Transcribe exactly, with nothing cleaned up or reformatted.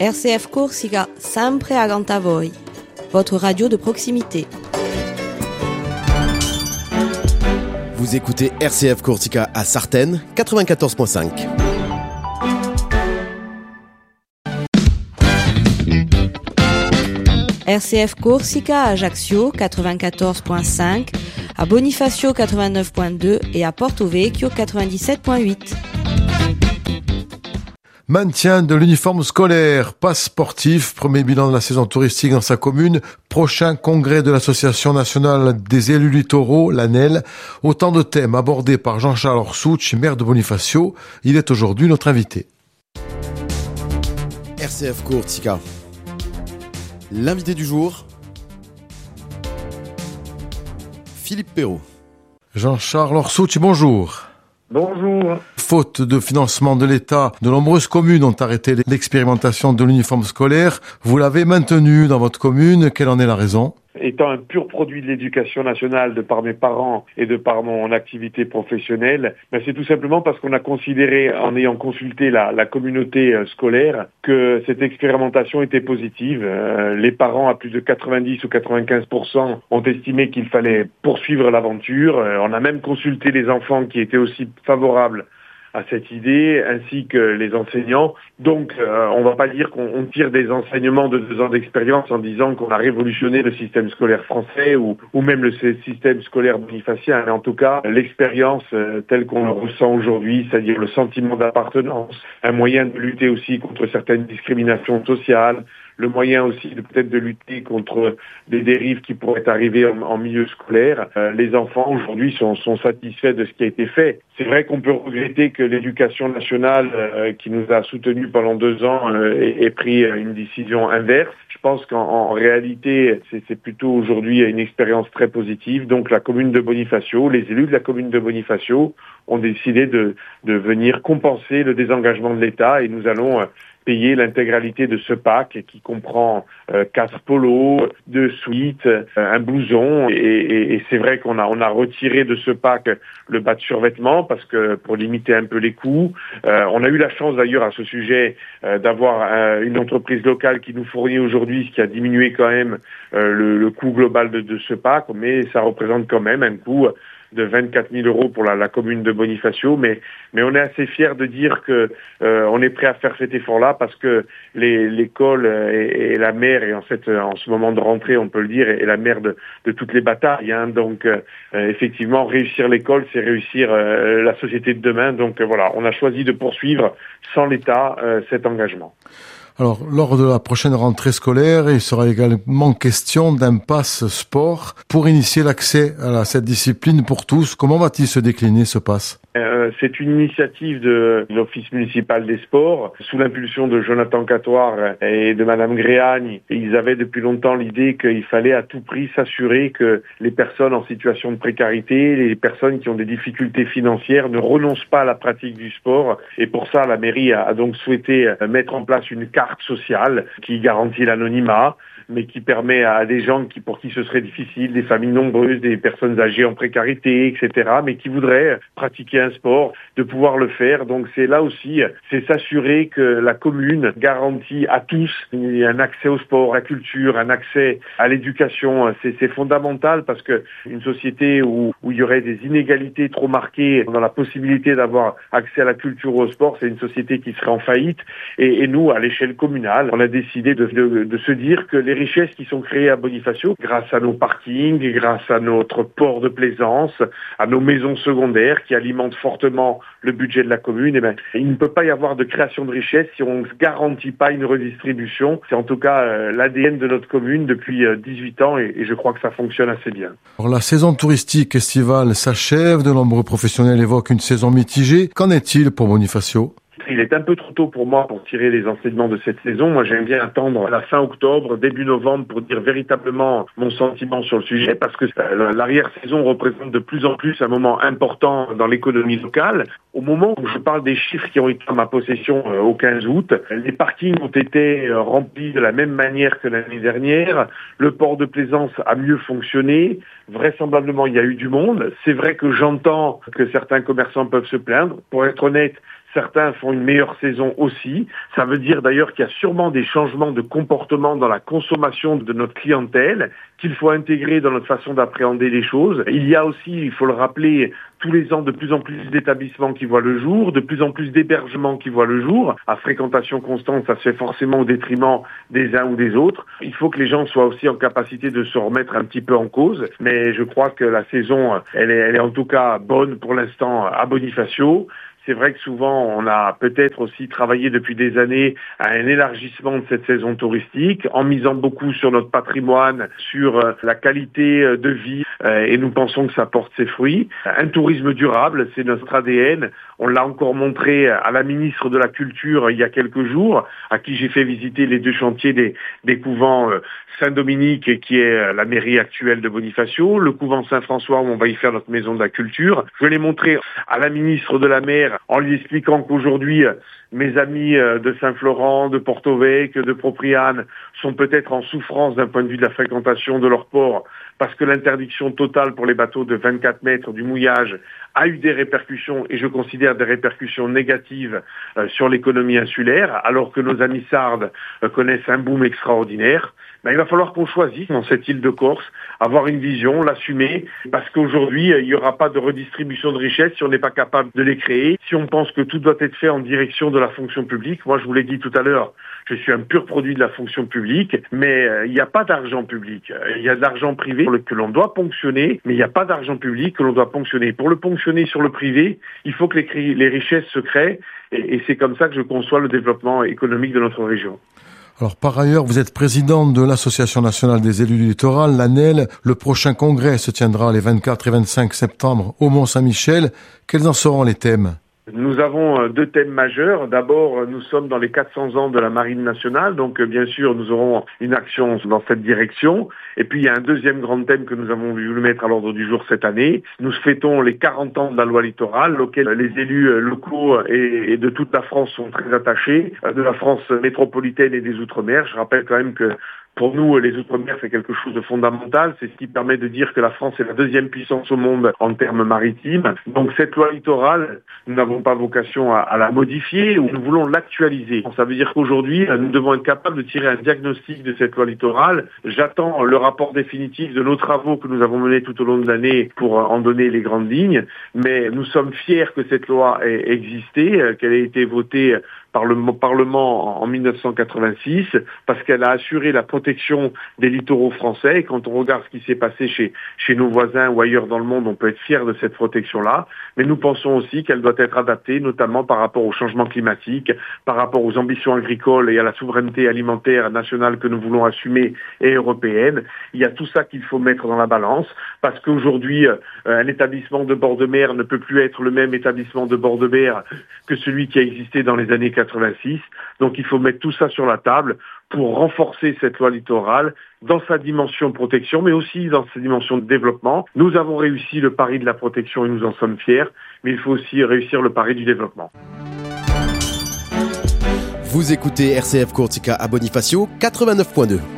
R C F Corsica, sempre accanto a voi, votre radio de proximité. Vous écoutez R C F Corsica à Sartène, quatre-vingt-quatorze virgule cinq. R C F Corsica à Ajaccio, quatre-vingt-quatorze virgule cinq, à Bonifacio, quatre-vingt-neuf virgule deux et à Porto Vecchio, quatre-vingt-dix-sept virgule huit. Maintien de l'uniforme scolaire, passe sportif, premier bilan de la saison touristique dans sa commune, prochain congrès de l'Association nationale des élus littoraux, l'A N E L. Autant de thèmes abordés par Jean-Charles Orsucci, maire de Bonifacio. Il est aujourd'hui notre invité. R C F Corsica. L'invité du jour, Philippe Perrault. Jean-Charles Orsucci, bonjour. Bonjour. Faute de financement de l'État, de nombreuses communes ont arrêté l'expérimentation de l'uniforme scolaire. Vous l'avez maintenu dans votre commune. Quelle en est la raison ? Étant un pur produit de l'éducation nationale de par mes parents et de par mon activité professionnelle, ben c'est tout simplement parce qu'on a considéré, en ayant consulté la, la communauté scolaire, que cette expérimentation était positive. Euh, les parents, à plus de quatre-vingt-dix ou quatre-vingt-quinze pour cent, ont estimé qu'il fallait poursuivre l'aventure. Euh, on a même consulté les enfants qui étaient aussi favorables à cette idée, ainsi que les enseignants. Donc, euh, on ne va pas dire qu'on tire des enseignements de deux ans d'expérience en disant qu'on a révolutionné le système scolaire français ou, ou même le système scolaire bonifacien. Mais en tout cas, l'expérience euh, telle qu'on le ressent aujourd'hui, c'est-à-dire le sentiment d'appartenance, un moyen de lutter aussi contre certaines discriminations sociales, le moyen aussi de peut-être de lutter contre des dérives qui pourraient arriver en, en milieu scolaire. Euh, les enfants aujourd'hui sont, sont satisfaits de ce qui a été fait. C'est vrai qu'on peut regretter que l'éducation nationale, euh, qui nous a soutenus pendant deux ans, euh, ait, ait pris une décision inverse. Je pense qu'en en réalité, c'est, c'est plutôt aujourd'hui une expérience très positive. Donc la commune de Bonifacio, les élus de la commune de Bonifacio ont décidé de, de venir compenser le désengagement de l'État et nous allons euh, payer l'intégralité de ce pack qui comprend euh, quatre polos, deux suites, euh, un blouson et, et, et c'est vrai qu'on a on a retiré de ce pack le bas de survêtement parce que pour limiter un peu les coûts. Euh, on a eu la chance d'ailleurs à ce sujet euh, d'avoir euh, une entreprise locale qui nous fournit aujourd'hui, ce qui a diminué quand même euh, le, le coût global de, de ce pack, mais ça représente quand même un coût de vingt-quatre mille euros pour la, la commune de Bonifacio, mais mais on est assez fiers de dire que euh, on est prêt à faire cet effort-là parce que les, l'école et, et la mère, et en fait en ce moment de rentrée, on peut le dire, est la mère de, de toutes les batailles. Hein, donc euh, effectivement, réussir l'école, c'est réussir euh, la société de demain. Donc euh, voilà, on a choisi de poursuivre sans l'État euh, cet engagement. Alors, lors de la prochaine rentrée scolaire, il sera également question d'un pass sport pour initier l'accès à cette discipline pour tous. Comment va-t-il se décliner, ce pass ? Euh, c'est une initiative de l'Office municipal des sports, sous l'impulsion de Jonathan Catoire et de Madame Gréagne. Et ils avaient depuis longtemps l'idée qu'il fallait à tout prix s'assurer que les personnes en situation de précarité, les personnes qui ont des difficultés financières ne renoncent pas à la pratique du sport. Et pour ça, la mairie a, a donc souhaité mettre en place une carte sociale qui garantit l'anonymat, mais qui permet à des gens qui, pour qui ce serait difficile, des familles nombreuses, des personnes âgées en précarité, et cetera, mais qui voudraient pratiquer un sport, de pouvoir le faire. Donc c'est là aussi, c'est s'assurer que la commune garantit à tous un accès au sport, à la culture, un accès à l'éducation. C'est, c'est fondamental parce que une société où, où il y aurait des inégalités trop marquées dans la possibilité d'avoir accès à la culture ou au sport, c'est une société qui serait en faillite. Et, et nous, à l'échelle communale, on a décidé de, de, de se dire que les richesses qui sont créées à Bonifacio, grâce à nos parkings, grâce à notre port de plaisance, à nos maisons secondaires qui alimentent fortement le budget de la commune, eh ben, il ne peut pas y avoir de création de richesses si on ne garantit pas une redistribution. C'est en tout cas euh, l'A D N de notre commune depuis euh, dix-huit ans et, et je crois que ça fonctionne assez bien. Alors, la saison touristique estivale s'achève, de nombreux professionnels évoquent une saison mitigée. Qu'en est-il pour Bonifacio ? Il est un peu trop tôt pour moi pour tirer les enseignements de cette saison. Moi, j'aime bien attendre la fin octobre, début novembre pour dire véritablement mon sentiment sur le sujet parce que l'arrière-saison représente de plus en plus un moment important dans l'économie locale. Au moment où je parle des chiffres qui ont été en ma possession euh, au quinze août, les parkings ont été euh, remplis de la même manière que l'année dernière. Le port de plaisance a mieux fonctionné. Vraisemblablement, il y a eu du monde. C'est vrai que j'entends que certains commerçants peuvent se plaindre. Pour être honnête, Certains font une meilleure saison aussi. Ça veut dire d'ailleurs qu'il y a sûrement des changements de comportement dans la consommation de notre clientèle qu'il faut intégrer dans notre façon d'appréhender les choses. Il y a aussi, il faut le rappeler, tous les ans de plus en plus d'établissements qui voient le jour, de plus en plus d'hébergements qui voient le jour. À fréquentation constante, ça se fait forcément au détriment des uns ou des autres. Il faut que les gens soient aussi en capacité de se remettre un petit peu en cause. Mais je crois que la saison, elle est, elle est en tout cas bonne pour l'instant à Bonifacio. C'est vrai que souvent, on a peut-être aussi travaillé depuis des années à un élargissement de cette saison touristique, en misant beaucoup sur notre patrimoine, sur la qualité de vie, et nous pensons que ça porte ses fruits. Un tourisme durable, c'est notre A D N. On l'a encore montré à la ministre de la Culture il y a quelques jours, à qui j'ai fait visiter les deux chantiers des, des couvents Saint-Dominique, qui est la mairie actuelle de Bonifacio, le couvent Saint-François, où on va y faire notre maison de la culture. Je l'ai montré à la ministre de la Mer, en lui expliquant qu'aujourd'hui, mes amis de Saint-Florent, de Porto-Vecchio, de Propriane sont peut-être en souffrance d'un point de vue de la fréquentation de leur port, parce que l'interdiction totale pour les bateaux de vingt-quatre mètres du mouillage a eu des répercussions, et je considère des répercussions négatives euh, sur l'économie insulaire, alors que nos amis sardes euh, connaissent un boom extraordinaire. Ben, il va falloir qu'on choisisse dans cette île de Corse, avoir une vision, l'assumer, parce qu'aujourd'hui, il n'y aura pas de redistribution de richesses si on n'est pas capable de les créer, si on pense que tout doit être fait en direction de la fonction publique. Moi, je vous l'ai dit tout à l'heure, je suis un pur produit de la fonction publique, mais euh, il n'y a pas d'argent public. Il y a de l'argent privé que l'on doit ponctionner, mais il n'y a pas d'argent public que l'on doit ponctionner. Pour le ponctionner sur le privé, il faut que les, les richesses se créent, et, et c'est comme ça que je conçois le développement économique de notre région. Alors, par ailleurs, vous êtes président de l'Association nationale des élus du littoral, l'A N E L. Le prochain congrès se tiendra les vingt-quatre et vingt-cinq septembre au Mont-Saint-Michel. Quels en seront les thèmes ? Nous avons deux thèmes majeurs. D'abord, nous sommes dans les quatre cents ans de la Marine nationale, donc bien sûr, nous aurons une action dans cette direction. Et puis, il y a un deuxième grand thème que nous avons voulu mettre à l'ordre du jour cette année. Nous fêtons les quarante ans de la loi littorale, auquel les élus locaux et de toute la France sont très attachés, de la France métropolitaine et des Outre-mer. Je rappelle quand même que pour nous, les Outre-mer, c'est quelque chose de fondamental. C'est ce qui permet de dire que la France est la deuxième puissance au monde en termes maritimes. Donc cette loi littorale, nous n'avons pas vocation à, à la modifier, ou nous voulons l'actualiser. Ça veut dire qu'aujourd'hui, nous devons être capables de tirer un diagnostic de cette loi littorale. J'attends le rapport définitif de nos travaux que nous avons menés tout au long de l'année pour en donner les grandes lignes. Mais nous sommes fiers que cette loi ait existé, qu'elle ait été votée par le Parlement en dix-neuf cent quatre-vingt-six, parce qu'elle a assuré la protection des littoraux français. Et quand on regarde ce qui s'est passé chez, chez nos voisins ou ailleurs dans le monde, on peut être fier de cette protection-là. Mais nous pensons aussi qu'elle doit être adaptée, notamment par rapport au changement climatique, par rapport aux ambitions agricoles et à la souveraineté alimentaire nationale que nous voulons assumer et européenne. Il y a tout ça qu'il faut mettre dans la balance, parce qu'aujourd'hui, euh, un établissement de bord de mer ne peut plus être le même établissement de bord de mer que celui qui a existé dans les années quatre-vingt-six. Donc il faut mettre tout ça sur la table pour renforcer cette loi littorale dans sa dimension protection, mais aussi dans sa dimension de développement. Nous avons réussi le pari de la protection et nous en sommes fiers, mais il faut aussi réussir le pari du développement. Vous écoutez R C F Courtica à Bonifacio quatre-vingt-neuf point deux.